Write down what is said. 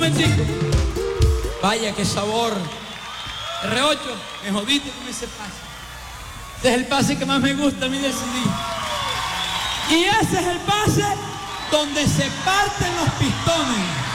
momentico. Vaya, qué sabor. R8, me jodiste con ese pase. Ese es el pase que más me gusta a mí del CD. Y ese es el pase donde se parten los pistones.